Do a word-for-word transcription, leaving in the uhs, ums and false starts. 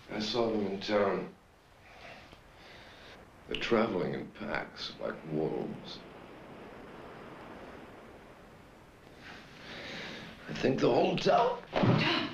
I saw them in town. They're traveling in packs like wolves. I think the whole town...